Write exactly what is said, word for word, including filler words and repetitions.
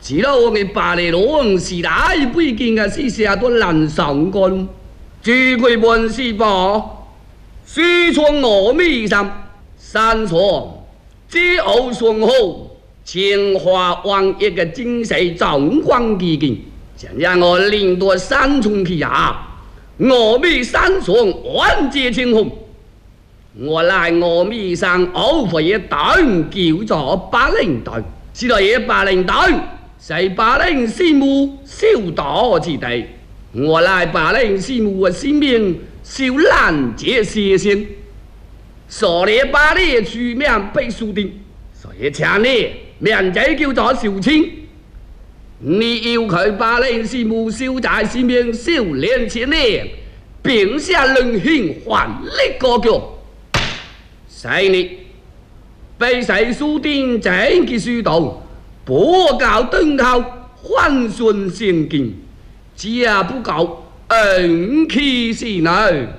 知道我嘅巴黎龙是大背景嘅是写到南上干，只亏本是吧？西川峨眉山，山川之后顺好，清华王一个精神壮观奇景。现在我领到山中去呀，峨眉山上万界青红。我来峨眉山偶发一段叫做八零段，是来一八零段。在八零四墓小道之地，我来八零四墓的姓名小兰杰先生，所列八里出名被书定，所以请你名字叫做小青。你要佢八零四墓小寨姓名少年前年，并下论hin还力个脚，使你被谁书定整个书道。不告登考，换顺先进，家不告恩气是内。